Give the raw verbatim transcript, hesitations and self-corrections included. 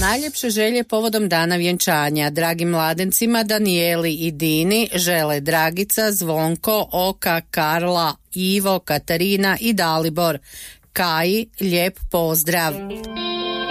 Najljepše želje povodom dana vjenčanja dragim mladencima Danijeli i Dini žele Dragica, Zvonko, Oka, Karla, Ivo, Katarina i Dalibor. Kaji lijep pozdrav.